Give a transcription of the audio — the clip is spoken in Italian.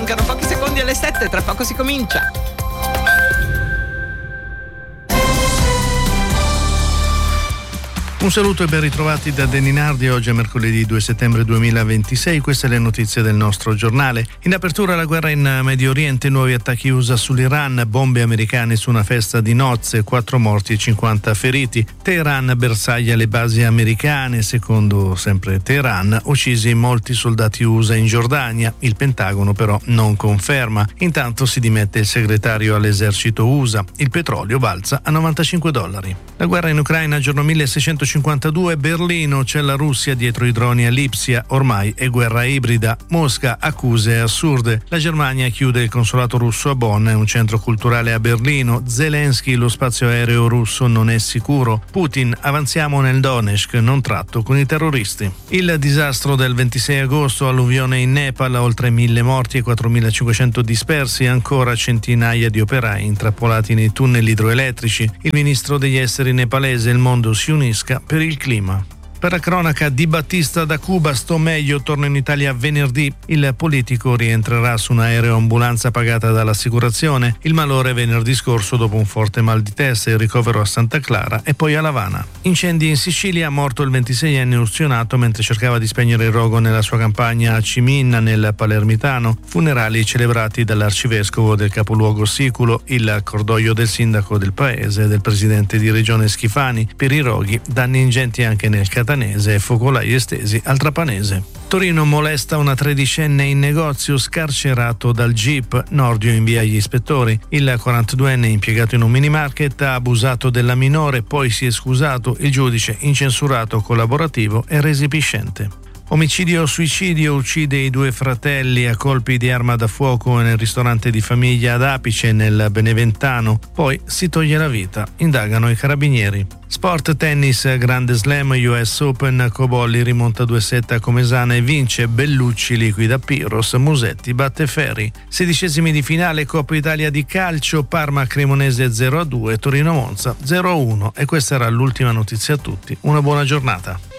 mancano pochi secondi alle 7, tra poco si comincia. Un saluto e ben ritrovati da Danny Nardi. Oggi è mercoledì 2 settembre 2026, queste le notizie del nostro giornale. In apertura la guerra in Medio Oriente, nuovi attacchi USA sull'Iran, bombe americane su una festa di nozze, 4 morti e 50 feriti. Teheran bersaglia le basi americane, secondo sempre Teheran, uccisi molti soldati USA in Giordania. Il Pentagono però non conferma. Intanto si dimette il segretario all'esercito USA. Il petrolio balza a $95. La guerra in Ucraina, giorno 1652, Berlino, c'è la Russia dietro i droni a Lipsia, ormai è guerra ibrida. Mosca, accuse assurde. La Germania chiude il consolato russo a Bonn e un centro culturale a Berlino. Zelensky, lo spazio aereo russo non è sicuro. Putin, avanziamo nel Donetsk, non tratto con i terroristi. Il disastro del 26 agosto, alluvione in Nepal, oltre 1.000 morti e 4.500 dispersi, ancora centinaia di operai intrappolati nei tunnel idroelettrici. Il ministro degli esteri nepalese, il mondo si unisca per il clima. Per la cronaca, Di Battista da Cuba, sto meglio, torna in Italia venerdì. Il politico rientrerà su un aeroambulanza pagata dall'assicurazione. Il malore venerdì scorso dopo un forte mal di testa, il ricovero a Santa Clara e poi a L'Avana. Incendi in Sicilia, morto il 26enne uzionato mentre cercava di spegnere il rogo nella sua campagna a Ciminna, nel Palermitano. Funerali celebrati dall'arcivescovo del capoluogo Siculo, il cordoglio del sindaco del paese e del presidente di regione Schifani. Per i roghi, danni ingenti anche nel Catanese e focolai estesi al Trapanese. Torino molesta una 13enne in negozio, scarcerato dal GIP. Nordio invia gli ispettori. Il 42enne impiegato in un minimarket ha abusato della minore, poi si è scusato. Il giudice, incensurato collaborativo e resipiscente. Omicidio-suicidio, uccide i 2 fratelli a colpi di arma da fuoco nel ristorante di famiglia ad Apice, nel Beneventano. Poi si toglie la vita. Indagano i carabinieri. Sport, tennis, Grande Slam, US Open, Cobolli rimonta 2-7 a Comesana e vince. Bellucci liquida Piros, Musetti batte Ferri. 16esimi di finale Coppa Italia di calcio, Parma Cremonese 0-2, Torino Monza 0-1. E questa era l'ultima notizia a tutti. Una buona giornata.